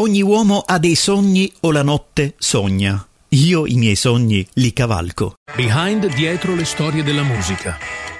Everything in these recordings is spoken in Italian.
Ogni uomo ha dei sogni o la notte sogna. Io i miei sogni li cavalco. Behind, dietro le storie della musica.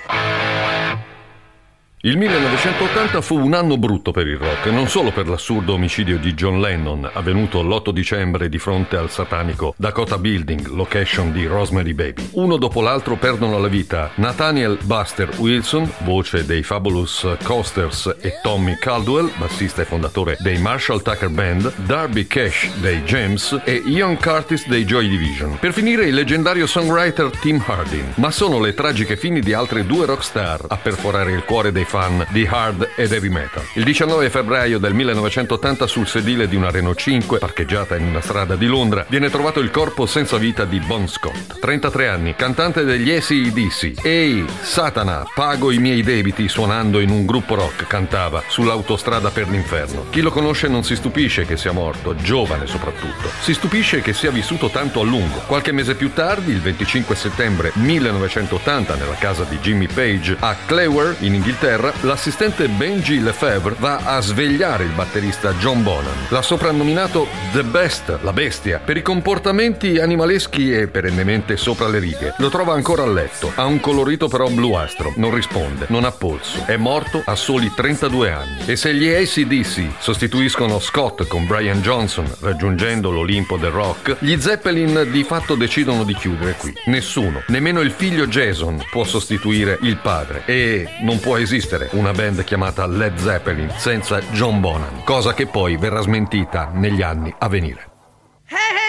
Il 1980 fu un anno brutto per il rock, non solo per l'assurdo omicidio di John Lennon, avvenuto l'8 dicembre di fronte al satanico Dakota Building, location di Rosemary Baby. Uno dopo l'altro perdono la vita Nathaniel Buster Wilson, voce dei Fabulous Coasters, e Tommy Caldwell, bassista e fondatore dei Marshall Tucker Band, Darby Cash dei Gems e Ian Curtis dei Joy Division. Per finire il leggendario songwriter Tim Hardin. Ma sono le tragiche fini di altre due rockstar a perforare il cuore dei fan di hard ed heavy metal. Il 19 febbraio del 1980 sul sedile di una Renault 5 parcheggiata in una strada di Londra viene trovato il corpo senza vita di Bon Scott, 33 anni, cantante degli AC/DC. Ehi, Satana, pago i miei debiti suonando in un gruppo rock, cantava sull'autostrada per l'inferno. Chi lo conosce non si stupisce che sia morto, giovane soprattutto. Si stupisce che sia vissuto tanto a lungo. Qualche mese più tardi, il 25 settembre 1980, nella casa di Jimmy Page a Clewer, in Inghilterra, l'assistente Benji Lefebvre va a svegliare il batterista John Bonham. L'ha soprannominato The Best, la bestia, per i comportamenti animaleschi e perennemente sopra le righe. Lo trova ancora a letto, ha un colorito però bluastro, non risponde, non ha polso. È morto a soli 32 anni. E se gli AC/DC sostituiscono Scott con Brian Johnson, raggiungendo l'Olimpo del rock, gli Zeppelin di fatto decidono di chiudere qui. Nessuno, nemmeno il figlio Jason, può sostituire il padre. E non può esistere una band chiamata Led Zeppelin senza John Bonham, cosa che poi verrà smentita negli anni a venire. Hey, hey!